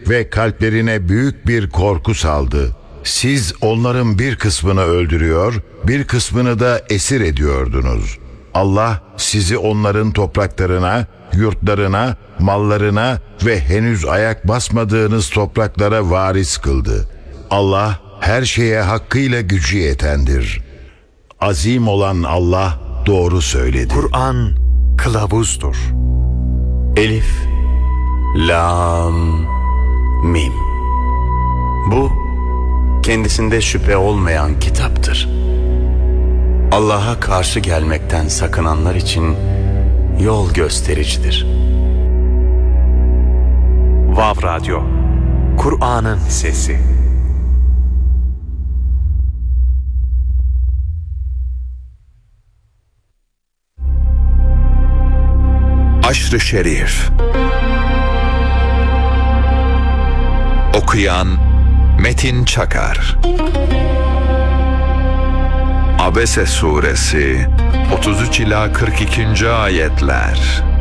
ve kalplerine büyük bir korku saldı. Siz onların bir kısmını öldürüyor, bir kısmını da esir ediyordunuz. Allah sizi onların topraklarına, yurtlarına, mallarına ve henüz ayak basmadığınız topraklara varis kıldı. Allah her şeye hakkıyla gücü yetendir. Azim olan Allah doğru söyledi. Kur'an kılavuzdur. Elif, Lam, Mim. Bu, kendisinde şüphe olmayan kitaptır. Allah'a karşı gelmekten sakınanlar için yol göstericidir. Vav Radyo, Kur'an'ın sesi. Aşr-ı Şerif. Okuyan Metin Çakar. Abese Suresi 33 ila 42. ayetler.